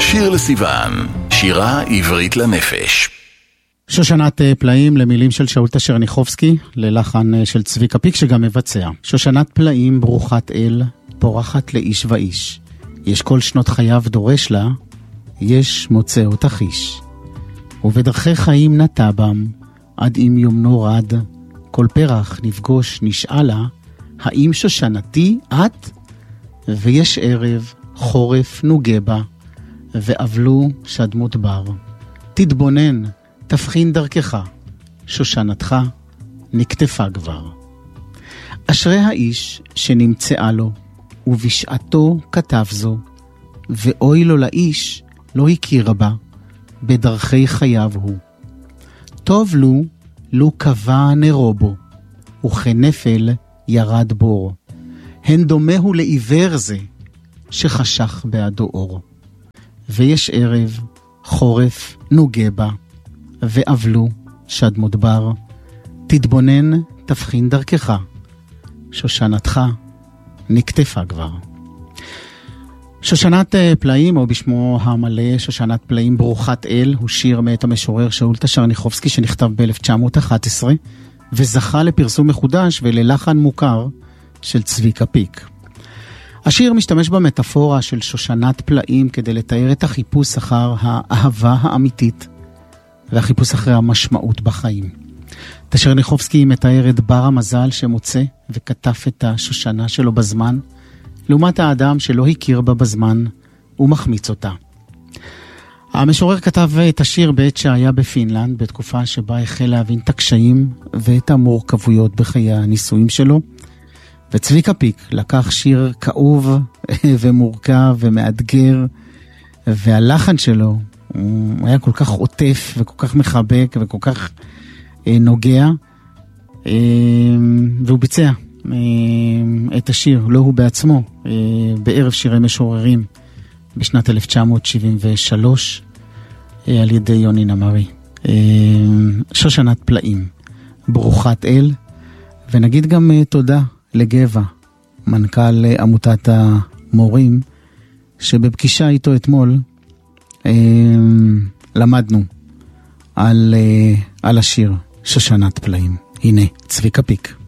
שיר לסיוון, שירה עברית לנפש. שושנת פלאים למילים של שאול טשרניחובסקי, ללחן של צביקה פיק שגם מבצע. שושנת פלאים ברוכת אל, פורחת לאיש ואיש. יש כל שנות חייו דורש לה, יש מוצא אותך איש. ובדרכי חיים נטע בם, עד אם יומנו רד, כל פרח נפגוש נשאלה, האם שושנתי את? ויש ערב, חורף נוגה בה, ואבלו שדמות בר. תתבונן, תבחין דרכך, שושנתך נקטפה כבר. אשרי האיש שנמצאה לו, ובשעתו כתב זו, ואוי לו לאיש לא הכירה בה, בדרכי חייו הוא. טוב לו קבע נרו בו, וכנפל ירד בור. הן דומהו לעיוור זה, שחשך בעדו אור. ויש ערב, חורף נוגה בה, ואבלו שדמות בר. תתבונן, תבחין דרכך, שושנתך נקטפה כבר. שושנת פלאים, או בשמו המלא שושנת פלאים ברוכת אל, הוא שיר מאת המשורר שאול טשרניחובסקי שנכתב ב-1911 וזכה לפרסום מחודש וללחן מוכר של צביקה פיק. השיר משתמש במטאפורה של שושנת פלאים כדי לתאר את החיפוש אחר האהבה האמיתית והחיפוש אחרי המשמעות בחיים. טשרניחובסקי מתאר את בר המזל שמוצא וכתף את השושנה שלו בזמן, לעומת האדם שלא הכיר בה בזמן ומחמיץ אותה. המשורר כתב את השיר בעת שהיה בפינלנד, בתקופה שבה החל להבין את הקשיים ואת המורכבויות בחיי הנישואים שלו. וצביקה פיק לקח שיר כאוב ומורכב ומאתגר, והלחן שלו הוא היה כל כך עוטף וכל כך מחבק וכל כך נוגע, והוא ביצע את השיר, לא הוא בעצמו, בערב שירי משוררים בשנת 1973 על ידי יוני נמרי. שושנת פלאים ברוכת אל. ונגיד גם תודה לגבע, מנכ"ל עמותת המורים, שבפגישה איתו אתמול למדנו על השיר שושנת פלאים. הנה צביקה פיק.